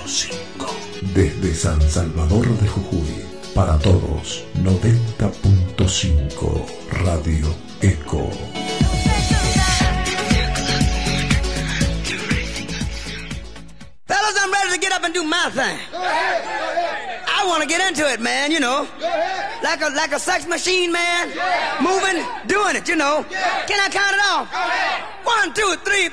Desde San Salvador de Jujuy, para todos, 90.5 Radio Eco. Fellas, I'm ready to get up and do my thing. I want to get into it, man, you know. Like a sex machine, man. Moving, doing it, you know. Can I count it off? 1, 2, 3.